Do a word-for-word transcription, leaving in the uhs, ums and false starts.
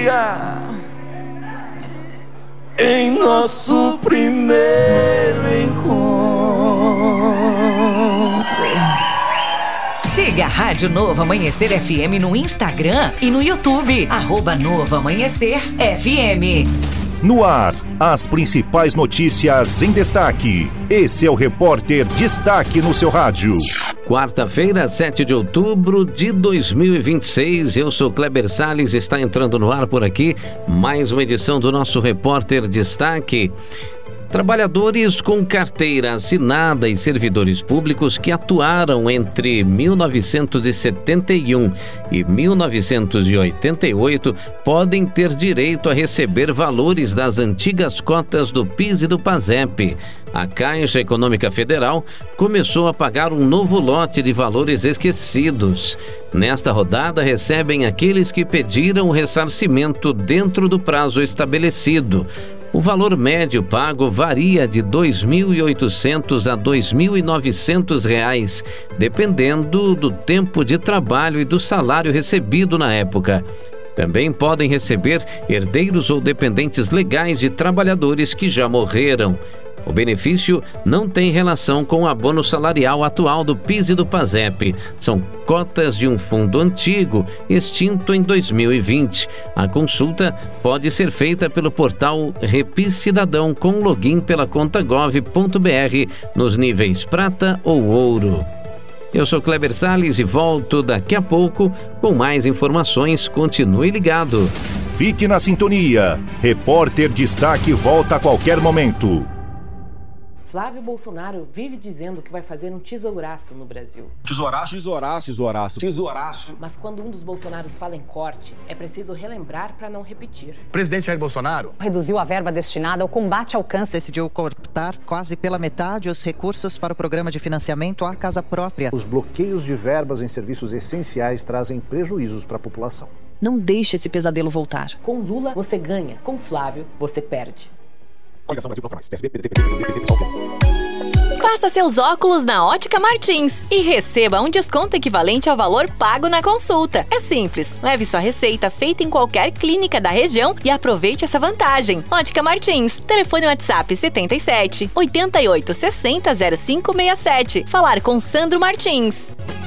dia em nosso primeiro encontro. Siga a Rádio Novo Amanhecer F M no Instagram e no YouTube, arroba Novo Amanhecer F M. No ar, as principais notícias em destaque. Esse é o Repórter Destaque no seu rádio. Quarta-feira, sete de outubro de dois mil e vinte e seis. Eu sou Kleber Salles, está entrando no ar por aqui mais uma edição do nosso Repórter Destaque. Trabalhadores com carteira assinada e servidores públicos que atuaram entre mil novecentos e setenta e um e mil novecentos e oitenta e oito podem ter direito a receber valores das antigas cotas do PIS e do PASEP. A Caixa Econômica Federal começou a pagar um novo lote de valores esquecidos. Nesta rodada, recebem aqueles que pediram o ressarcimento dentro do prazo estabelecido. O valor médio pago varia de dois mil e oitocentos a dois mil e novecentos reais, dependendo do tempo de trabalho e do salário recebido na época. Também podem receber herdeiros ou dependentes legais de trabalhadores que já morreram. O benefício não tem relação com o abono salarial atual do PIS e do PASEP. São cotas de um fundo antigo, extinto em dois mil e vinte. A consulta pode ser feita pelo portal Repis Cidadão com login pela conta gov ponto br nos níveis prata ou ouro. Eu sou Kleber Salles e volto daqui a pouco com mais informações. Continue ligado. Fique na sintonia. Repórter Destaque volta a qualquer momento. Flávio Bolsonaro vive dizendo que vai fazer um tesouraço no Brasil. Tesouraço? Tesouraço. Tesouraço. Tesouraço. Mas quando um dos Bolsonaros fala em corte, é preciso relembrar para não repetir. O presidente Jair Bolsonaro reduziu a verba destinada ao combate ao câncer. Decidiu cortar quase pela metade os recursos para o programa de financiamento à casa própria. Os bloqueios de verbas em serviços essenciais trazem prejuízos para a população. Não deixe esse pesadelo voltar. Com Lula, você ganha. Com Flávio, você perde. Faça seus óculos na Ótica Martins e receba um desconto equivalente ao valor pago na consulta. É simples, leve sua receita feita em qualquer clínica da região e aproveite essa vantagem. Ótica Martins, telefone WhatsApp setenta e sete, oitenta e oito, sessenta, zero cinco sessenta e sete. Falar com Sandro Martins.